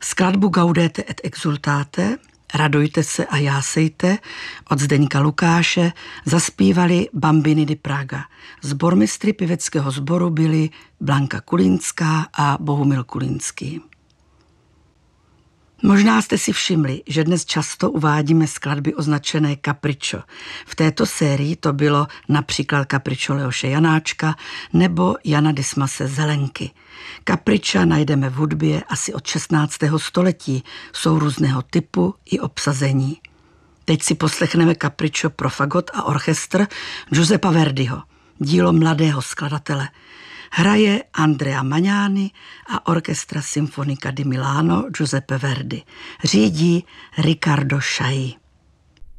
Skladbu Gaudete et exultate, Radujte se a jásejte od Zdeňka Lukáše zaspívali Bambini di Praga. Sbormistry pěveckého sboru byli Blanka Kulínská a Bohumil Kulínský. Možná jste si všimli, že dnes často uvádíme skladby označené Capriccio. V této sérii to bylo například Capriccio Leoše Janáčka nebo Jana Dismase Zelenky. Capriccia najdeme v hudbě asi od 16. století, jsou různého typu i obsazení. Teď si poslechneme Capriccio pro fagot a orchestr Giuseppa Verdiho, dílo mladého skladatele. Hraje Andrea Magnani a Orchestra Sinfonica di Milano Giuseppe Verdi. Řídí Riccardo Chailly.